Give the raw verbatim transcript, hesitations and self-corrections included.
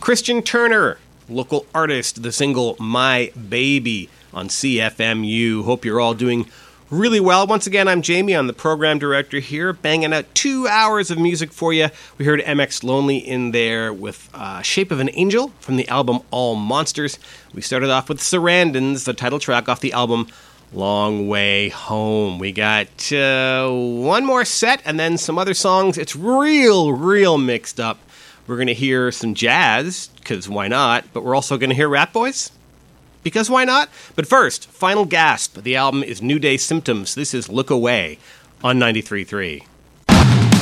Christian Turner, local artist, the single My Baby on C F M U. Hope you're all doing really well. Once again, I'm Jamie. I'm the program director here, banging out two hours of music for you. We heard M X Lonely in there with uh, Shape of an Angel from the album All Monsters. We started off with Sarandons, the title track off the album Long Way Home. We got uh, one more set and then some other songs. It's real, real mixed up. We're going to hear some jazz, because why not? But we're also going to hear Rat Boys, because why not? But first, Final Gasp. The album is New Day Symptoms. This is Look Away on ninety-three point three.